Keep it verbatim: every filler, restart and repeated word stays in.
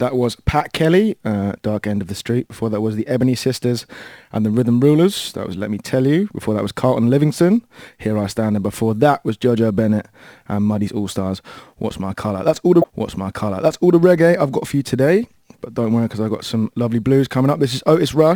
That was Pat Kelly, uh, Dark End of the Street. Before that was the Ebony Sisters and the Rhythm Rulers. That was Let Me Tell You. Before that was Carlton Livingston, Here I Stand. And before that was Jojo Bennett and Muddy's All Stars, What's My Colour. That's all the What's My Colour. That's all the reggae I've got for you today. But don't worry, because I've got some lovely blues coming up. This is Otis Rush.